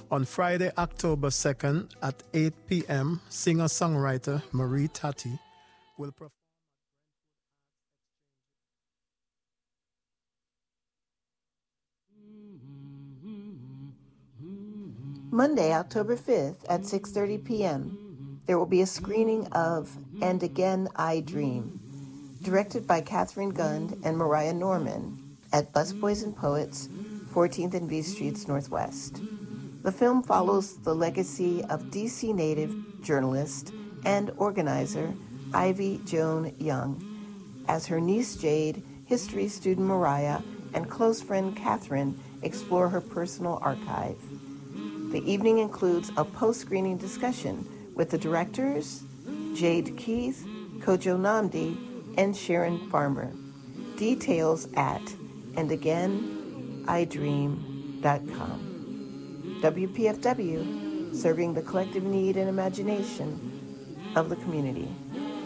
On Friday, October 2nd at 8 p.m., singer-songwriter Marie Tati will perform. Monday, October 5th at 6:30 p.m., there will be a screening of And Again I Dream, directed by Catherine Gund and Mariah Norman at Busboys and Poets, 14th and V Streets Northwest. The film follows the legacy of D.C. native journalist and organizer Ivy Joan Young as her niece Jade, history student Mariah, and close friend Catherine explore her personal archive. The evening includes a post-screening discussion with the directors, Jade Keith, Kojo Namdi, and Sharon Farmer. Details at andagainidream.com. WPFW, serving the collective need and imagination of the community.